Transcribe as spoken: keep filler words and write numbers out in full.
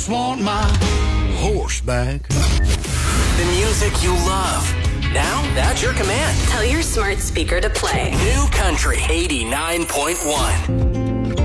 just want my horse back. The music you love. Now, at your command. Tell your smart speaker to play New Country eighty-nine point one.